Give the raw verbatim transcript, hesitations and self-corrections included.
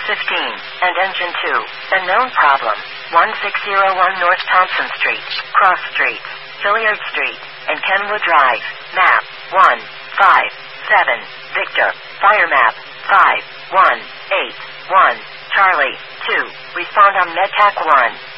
fifteen, and engine two. Unknown problem. one six zero one North Thompson Street, Cross Street, Hilliard Street, and Kenwood Drive. Map one five seven. Victor. Fire map five one eight one. Charlie two. Respond on MedTac one.